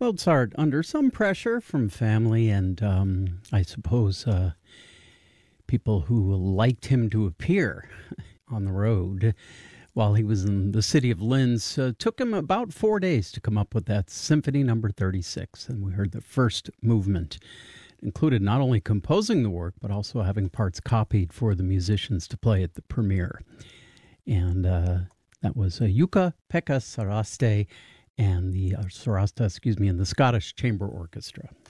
Mozart, under some pressure from family and I suppose people who liked him to appear on the road while he was in the city of Linz, took him about 4 days to come up with that Symphony Number 36. And we heard the first movement. It included not only composing the work, but also having parts copied for the musicians to play at the premiere. And that was Jukka-Pekka Saraste and the and the Scottish Chamber Orchestra.